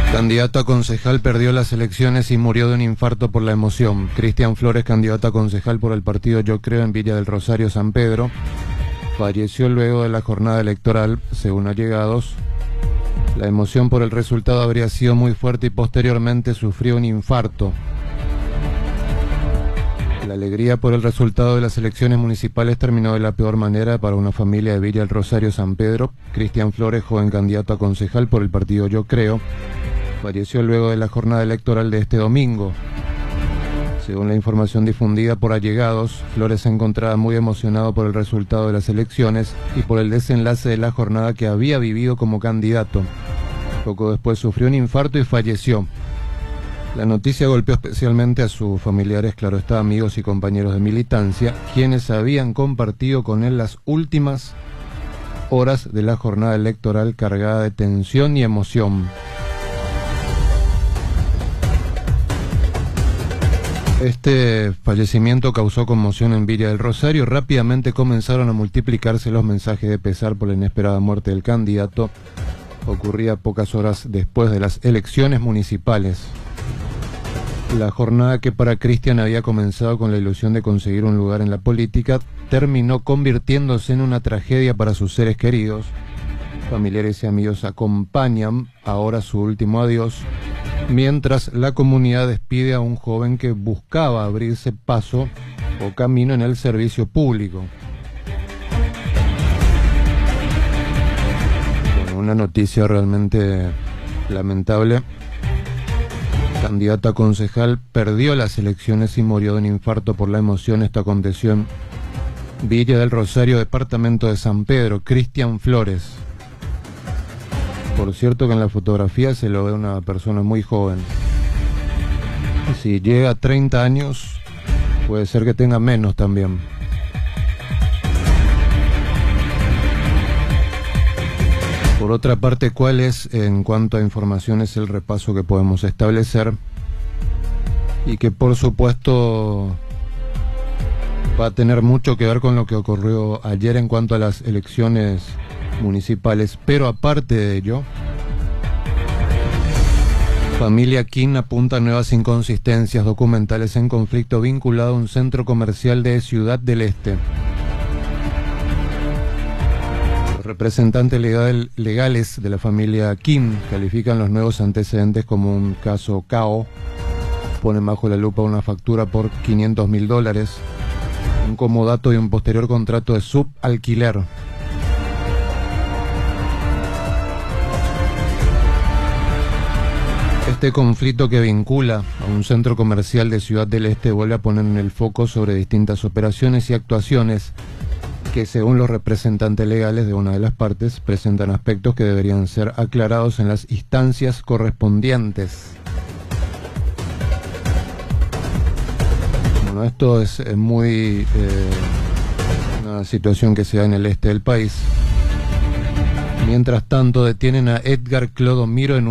Candidato a concejal perdió las elecciones y murió de un infarto por la emoción. Cristian Flores, candidato a concejal por el partido Yo Creo en Villa del Rosario, San Pedro, falleció luego de la jornada electoral, según allegados. La emoción por el resultado habría sido muy fuerte y posteriormente sufrió un infarto. La alegría por el resultado de las elecciones municipales terminó de la peor manera para una familia de Villa del Rosario, San Pedro. Cristian Flores, joven candidato a concejal por el partido Yo Creo, falleció luego de la jornada electoral de este domingo. Según la información difundida por allegados, Flores se encontraba muy emocionado por el resultado de las elecciones y por el desenlace de la jornada que había vivido como candidato. Poco después sufrió un infarto y falleció. La noticia golpeó especialmente a sus familiares, claro está, amigos y compañeros de militancia, quienes habían compartido con él las últimas horas de la jornada electoral cargada de tensión y emoción. Este fallecimiento causó conmoción en Villa del Rosario. Rápidamente comenzaron a multiplicarse los mensajes de pesar por la inesperada muerte del candidato. Ocurría pocas horas después de las elecciones municipales. La jornada, que para Cristian había comenzado con la ilusión de conseguir un lugar en la política, terminó convirtiéndose en una tragedia para sus seres queridos. Familiares y amigos acompañan ahora su último adiós, mientras la comunidad despide a un joven que buscaba abrirse paso o camino en el servicio público. Bueno, una noticia realmente lamentable. Candidato a concejal perdió las elecciones y murió de un infarto por la emoción. Esto aconteció en Villa del Rosario, departamento de San Pedro. Cristian Flores. Por cierto que en la fotografía se lo ve una persona muy joven. Si llega a 30 años, puede ser que tenga menos también. Por otra parte, ¿cuál es, en cuanto a informaciones, el repaso que podemos establecer? Y que por supuesto va a tener mucho que ver con lo que ocurrió ayer en cuanto a las elecciones municipales, pero aparte de ello, familia King apunta a nuevas inconsistencias documentales en conflicto vinculado a un centro comercial de Ciudad del Este. Los representantes legales de la familia King califican los nuevos antecedentes como un caso cao. Ponen bajo la lupa una factura por $500.000, un comodato y un posterior contrato de subalquiler. Este conflicto, que vincula a un centro comercial de Ciudad del Este, vuelve a poner en el foco sobre distintas operaciones y actuaciones que, según los representantes legales de una de las partes, presentan aspectos que deberían ser aclarados en las instancias correspondientes. Bueno, esto es muy una situación que se da en el este del país. Mientras tanto, detienen a Edgar Clodomiro en